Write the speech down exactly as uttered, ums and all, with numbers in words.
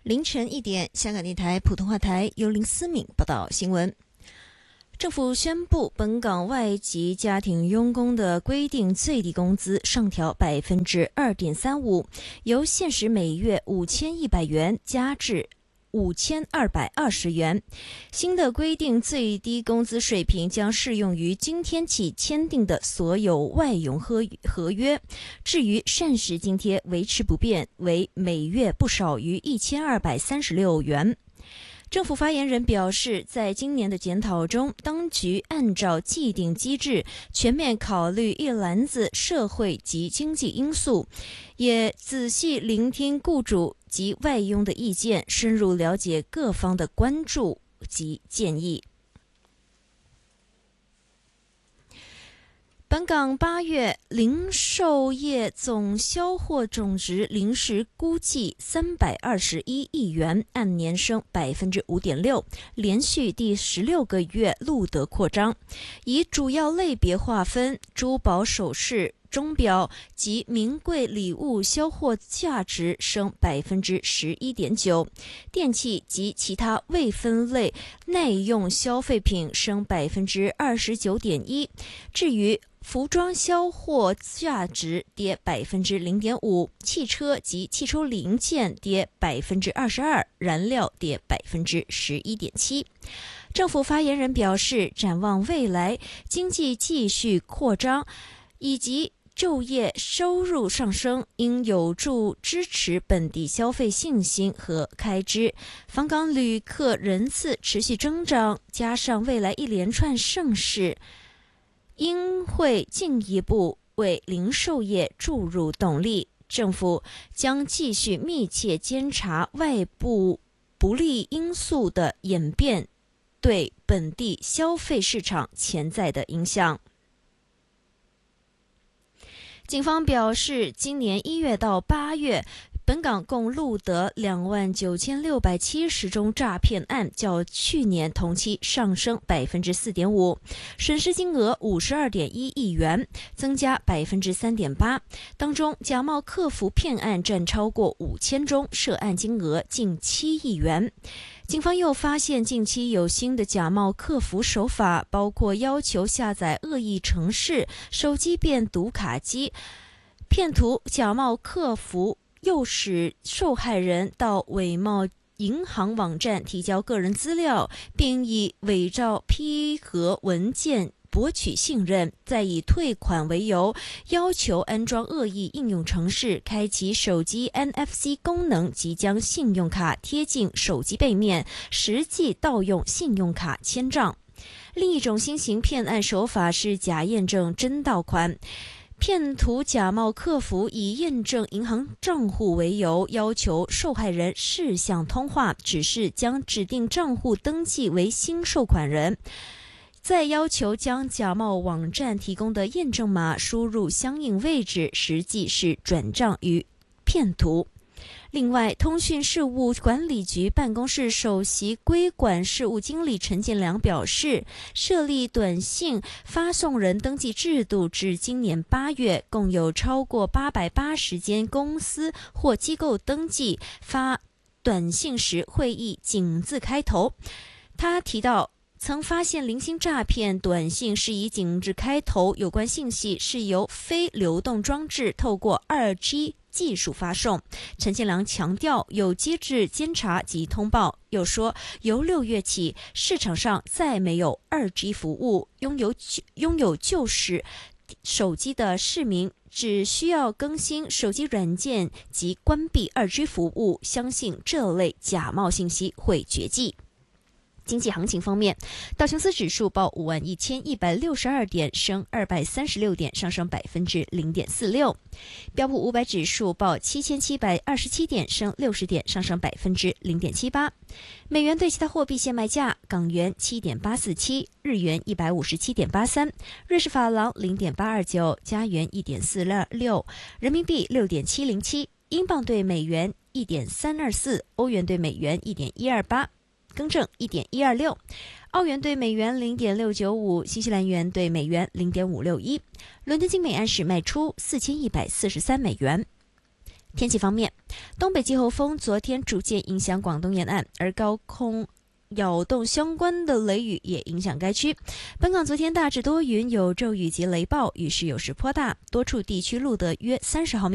凌晨一点，香港电台普通话台由林思敏报道新闻。政府宣布，本港外籍家庭佣工的规定最低工资上调百分之二点三五，由现时每月五千一百元加至五千二百二十元。新的规定最低工资水平将适用于今天起签订的所有外佣合合约。至于膳食津贴维持不变，为每月不少于一千二百三十六元。政府发言人表示，在今年的检讨中，当局按照既定机制全面考虑一篮子社会及经济因素，也仔细聆听雇主及外佣的意见，深入了解各方的关注及建议。本港八月零售业总销货总值临时估计三百二十一亿元，按年升百分之五点六，连续第十六个月录得扩张。以主要类别划分，珠宝首饰、钟表及名贵礼物销货价值升百分之十一点九，电器及其他未分类耐用消费品升百分之二十九点一。至于服装销货价值跌百分之零点五，汽车及汽车零件跌百分之二十二，燃料跌百分之十一点七。政府发言人表示，展望未来，经济继续扩张以及就业收入上升，应有助支持本地消费信心和开支。访港旅客人次持续增长，加上未来一连串盛事，应会进一步为零售业注入动力。政府将继续密切监察外部不利因素的演变对本地消费市场潜在的影响。警方表示，今年一月到八月，本港共录得两万九千六百七十宗诈骗案，较去年同期上升百分之四点五，损失金额五十二点一亿元，增加百分之三点八。当中，假冒客服骗案占超过五千宗，涉案金额近七亿元。警方又发现近期有新的假冒客服手法，包括要求下载恶意程式、手机变读卡机，骗徒假冒客服诱使受害人到伪冒银行网站提交个人资料，并以伪造批核文件博取信任，再以退款为由，要求安装恶意应用程式，开启手机 N F C 功能及将信用卡贴近手机背面，实际盗用信用卡签账。另一种新型骗案手法是假验证真到款。骗徒假冒客服以验证银行账户为由，要求受害人视像通话，只是将指定账户登记为新收款人，再要求将假冒网站提供的验证码输入相应位置，实际是转账于骗徒。另外，通讯事务管理局办公室首席规管事务经理陈建良表示，设立短信发送人登记制度至今年八月，共有超过八百八十间公司或机构登记发短信时会以井字开头。他提到，曾发现零星诈骗短信是以井字开头，有关信息是由非流动装置透过 二 G技术发送。陈建良强调，有机制监察及通报，又说由六月起，市场上再没有 二 G 服务，拥有拥有旧式手机的市民只需要更新手机软件及关闭 二 G 服务，相信这类假冒信息会绝迹。经济行情方面，道琼斯指数报五万一千一百六十二点，升二百三十六点，上升百分之零点四六。标普五百指数报七千七百二十七点，升六十点，上升百分之零点七八。美元对其他货币现卖价：港元七点八四七，日元一百五十七点八三，瑞士法郎零点八二九，加元一点四二六，人民币六点七零七，英镑对美元一点三二四，欧元对美元一点一二八。更正 一点一二六， 澳元对美元 零点六九五， 新西兰元对美元 零点五六一。伦敦金每安士卖出四千一百四十三美元。 天气方面，东北季候风昨天逐渐影响广东沿岸，而高空扰动相关的雷雨也影响该区。本港昨天大致多云，有骤雨及雷暴，雨势有时颇大，多处地区录得约三十毫米。